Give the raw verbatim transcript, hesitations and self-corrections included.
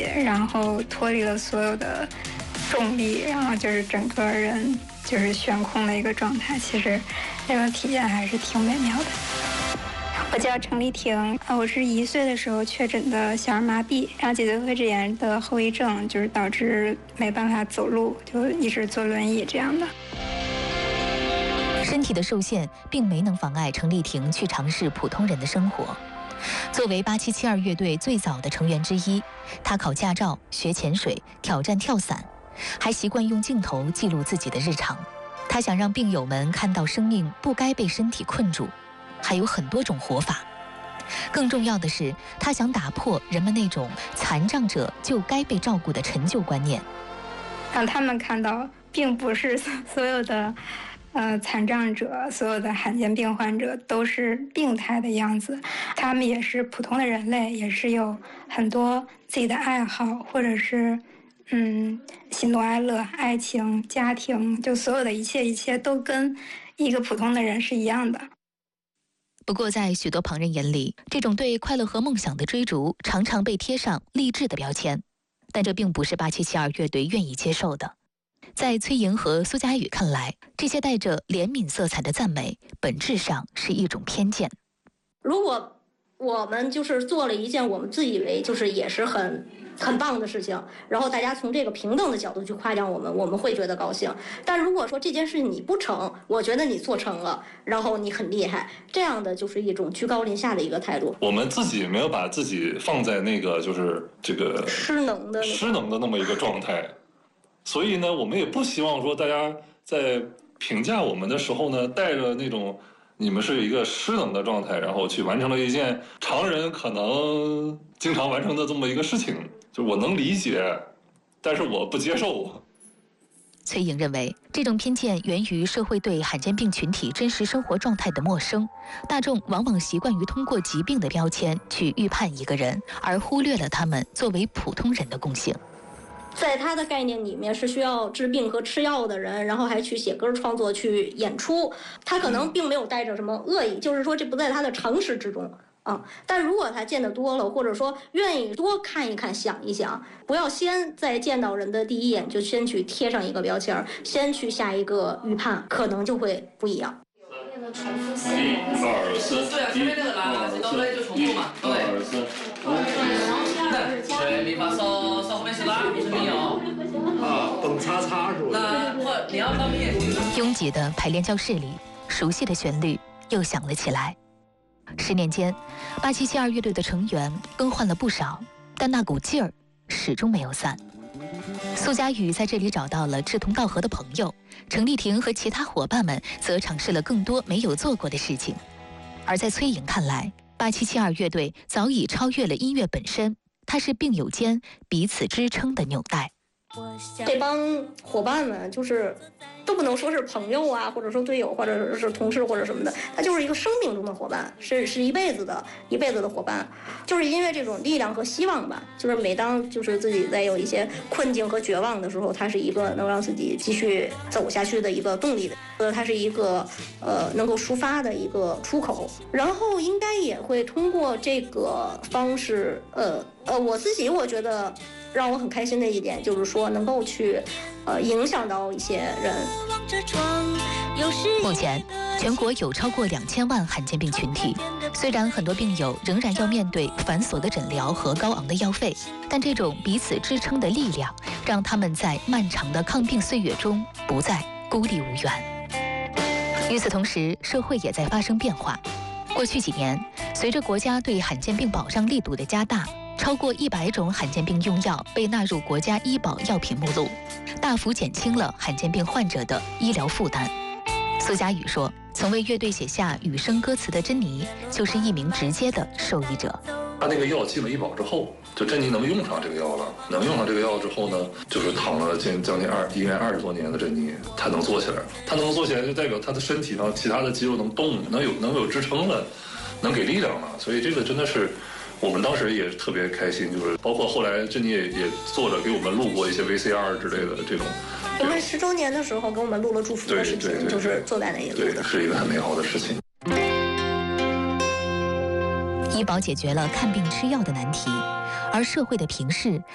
然后脱离了所有的重力，然后就是整个人就是悬空的一个状态。其实这个体验还是挺美妙的。我叫程丽婷，我是一岁的时候确诊的小儿麻痹，然后脊髓灰质炎的后遗症就是导致没办法走路，就一直坐轮椅这样的。 身体的受限并没能妨碍程丽婷去尝试普通人的生活。作为八七七二乐队最早的成员之一，她考驾照、学潜水、挑战跳伞，还习惯用镜头记录自己的日常。她想让病友们看到生命不该被身体困住，还有很多种活法。更重要的是，她想打破人们那种残障者就该被照顾的陈旧观念， 让他们看到并不是所有的呃，残障者，所有的罕见病患者都是病态的样子，他们也是普通的人类，也是有很多自己的爱好，或者是嗯，喜怒哀乐、爱情、家庭，就所有的一切一切都跟一个普通的人是一样的。 不过在许多旁人眼里，这种对快乐和梦想的追逐常常被贴上励志的标签，但这并不是八七七二乐队愿意接受的。在崔莹和苏佳宇看来，这些带着怜悯色彩的赞美本质上是一种偏见。 如果我们就是做了一件我们自以为就是也是很很棒的事情，然后大家从这个平等的角度去夸奖我们，我们会觉得高兴。但如果说这件事你不成，我觉得你做成了，然后你很厉害，这样的就是一种居高临下的一个态度。 我们自己没有把自己放在那个就是这个失能的失能的那么一个状态。所以呢，我们也不希望说大家在评价我们的时候呢，带着那种你们是一个失能的状态，然后去完成了一件常人可能经常完成的这么一个事情。就我能理解，但是我不接受。 崔莹认为，这种偏见源于社会对罕见病群体真实生活状态的陌生，大众往往习惯于通过疾病的标签去预判一个人，而忽略了他们作为普通人的共性。 在他的概念里面是需要治病和吃药的人，然后还去写歌创作去演出，他可能并没有带着什么恶意，就是说这不在他的常识之中啊。但如果他见得多了，或者说愿意多看一看想一想，不要先在见到人的第一眼就先去贴上一个标签，先去下一个预判，可能就会不一样。 一二三，对啊，前面那个来了，到那就重复嘛，对。二三，对，咪发嗦，嗦后面是拉，不是咪哦。 啊，蹦擦擦是吧？ 那或你要当咪。 拥挤的排练教室里，熟悉的旋律又响了起来。十年间，八七七二乐队的成员更换了不少，但那股劲儿始终没有散。苏佳宇在这里找到了志同道合的朋友，程丽婷和其他伙伴们则尝试了更多没有做过的事情。而在崔莹看来，八七七二乐队早已超越了音乐本身，它是病友间彼此支撑的纽带。 这帮伙伴们就是都不能说是朋友啊，或者说队友，或者是同事或者什么的，他就是一个生命中的伙伴，是是一辈子的一辈子的伙伴。就是因为这种力量和希望吧，就是每当就是自己在有一些困境和绝望的时候，它是一个能让自己继续走下去的一个动力的，呃，它是一个呃能够抒发的一个出口。然后应该也会通过这个方式，呃呃，我自己我觉得让我很开心的一点就是说能够去呃影响到一些人。 目前全国有超过两千万罕见病群体，虽然很多病友仍然要面对繁琐的诊疗和高昂的药费，但这种彼此支撑的力量让他们在漫长的抗病岁月中不再孤立无援。与此同时，社会也在发生变化。过去几年，随着国家对罕见病保障力度的加大，超过一百种罕见病用药被纳入国家医保药品目录，大幅减轻了罕见病患者的医疗负担。苏佳宇说，曾为乐队写下雨声歌词的珍妮就是一名直接的受益者。 他那个药进了医保之后，就珍妮能用上这个药了。能用上这个药之后呢，就是躺了近将近二医院二十多年的珍妮，她能坐起来。她能坐起来，就代表她的身体上其他的肌肉能动，能有能有支撑了，能给力量了。所以这个真的是。我们当时也特别开心，就是包括后来珍妮也也做着给我们录过一些 V C R 之类的这种。 我们十周年的时候给我们录了祝福的视频，就是坐在那里录的， 对，是一个很美好的事情。 医保解决了看病吃药的难题，而社会的平视